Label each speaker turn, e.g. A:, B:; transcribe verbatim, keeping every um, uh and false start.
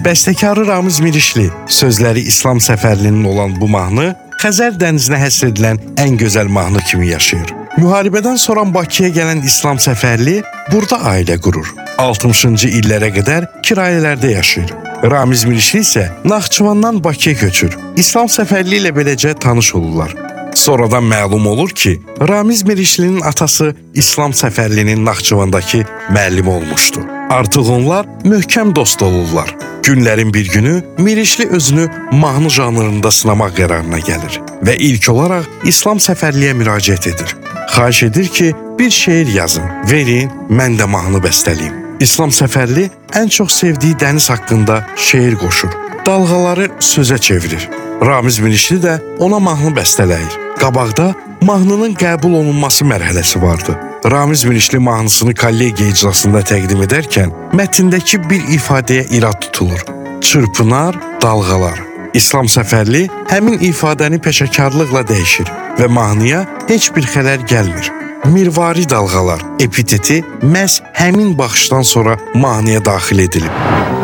A: Bəstəkarı Ramiz Mirişli, sözləri İslam Səfərlinin olan bu mahnı Xəzər dənizinə həsr edilən ən gözəl mahnı kimi yaşayır. Müharibədən sonra Bakıya gələn İslam Səfərli burada ailə qurur. altmışıncı illərə qədər kirayələrdə yaşayır. Ramiz Mirişli isə Naxçıvandan Bakıya köçür. İslam Səfərli ilə beləcə tanış olurlar. Sonradan məlum olur ki, Ramiz Mirişlinin atası İslam Səfərlinin Naxçıvandakı müəllimi olmuşdu. Artıq onlar möhkəm dost olurlar. Günlərin bir günü Mirişli özünü mahnı janrında sınamaq qərarına gəlir və ilk olaraq İslam Səfərliyə müraciət edir. Xahiş edir ki, bir şeir yazın, verin, mən də mahnı bəstəliyim. İslam Səfərli ən çox sevdiyi dəniz haqqında şeir qoşur. Dalğaları sözə çevirir. Ramiz Mirişli də ona mahnı bəstələyir. Qabaqda mahnının qəbul olunması mərhələsi vardı. Ramiz Mirişli mahnısını kollegiya iclasında təqdim edərkən mətndəki bir ifadəyə irad tutulur. Çırpınar dalğalar. İslam Səfərli həmin ifadəni peşəkarlıqla dəyişir və mahnıya heç bir xələl gəlmir. Mirvari dalğalar epiteti məhz həmin baxışdan sonra mahnıya daxil edilib.